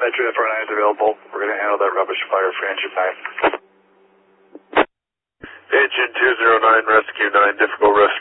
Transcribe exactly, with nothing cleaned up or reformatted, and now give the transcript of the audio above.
Metro F R nine is available. We're going to handle that rubbish fire for engine nine. Engine two zero nine, rescue nine, difficult rescue.